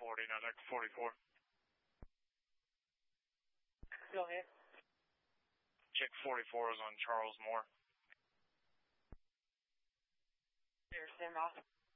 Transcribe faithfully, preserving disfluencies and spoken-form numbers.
forty, now deck forty-four. Go ahead. Chick forty-four is on Charles Moore. Here, stand off.